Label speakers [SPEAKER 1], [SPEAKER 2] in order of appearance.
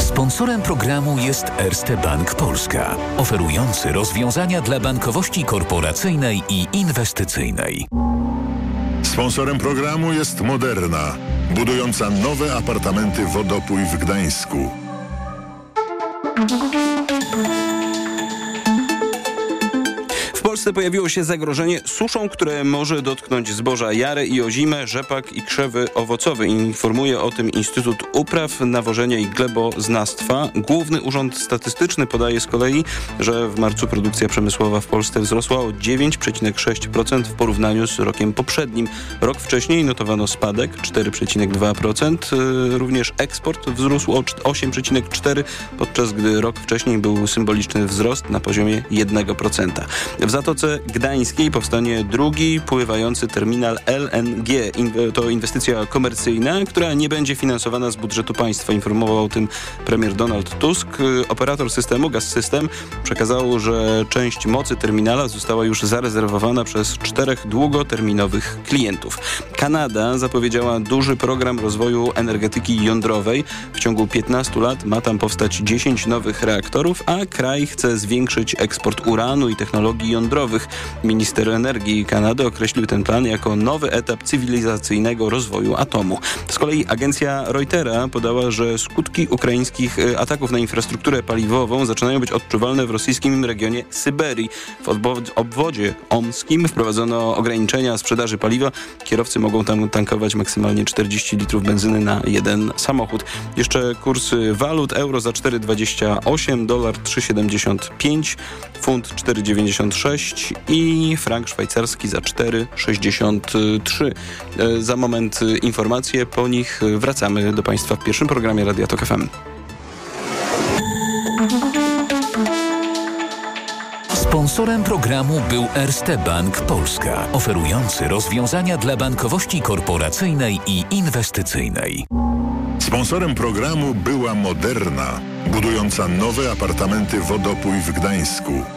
[SPEAKER 1] Sponsorem programu jest Erste Bank Polska, oferujący rozwiązania dla bankowości korporacyjnej i inwestycyjnej.
[SPEAKER 2] Sponsorem programu jest Moderna, budująca nowe apartamenty Wodopój w Gdańsku.
[SPEAKER 3] W Polsce pojawiło się zagrożenie suszą, które może dotknąć zboża jary i ozimę, rzepak i krzewy owocowe. Informuje o tym Instytut Upraw, Nawożenia i Gleboznawstwa. Główny Urząd Statystyczny podaje z kolei, że w marcu produkcja przemysłowa w Polsce wzrosła o 9,6% w porównaniu z rokiem poprzednim. Rok wcześniej notowano spadek 4,2%. Również eksport wzrósł o 8,4%, podczas gdy rok wcześniej był symboliczny wzrost na poziomie 1%. W Zatoce Gdańskiej powstanie drugi pływający terminal LNG. To inwestycja komercyjna, która nie będzie finansowana z budżetu państwa. Informował o tym premier Donald Tusk. Operator systemu Gaz-System przekazał, że część mocy terminala została już zarezerwowana przez 4 długoterminowych klientów. Kanada zapowiedziała duży program rozwoju energetyki jądrowej. W ciągu 15 lat ma tam powstać 10 nowych reaktorów, a kraj chce zwiększyć eksport uranu i technologii jądrowych. Minister energii Kanady określił ten plan jako nowy etap cywilizacyjnego rozwoju atomu. Z kolei agencja Reutera podała, że skutki ukraińskich ataków na infrastrukturę paliwową zaczynają być odczuwalne w rosyjskim regionie Syberii. W obwodzie omskim wprowadzono ograniczenia sprzedaży paliwa. Kierowcy mogą tam tankować maksymalnie 40 litrów benzyny na jeden samochód. Jeszcze kursy walut: euro za 4,28, dolar 3,75, funt 4,96 i frank szwajcarski za 4,63. Za moment informacje, po nich wracamy do Państwa w pierwszym programie Radia Tok FM.
[SPEAKER 1] Sponsorem programu był Erste Bank Polska, oferujący rozwiązania dla bankowości korporacyjnej i inwestycyjnej.
[SPEAKER 2] Sponsorem programu była Moderna, budująca nowe apartamenty Wodopój w Gdańsku.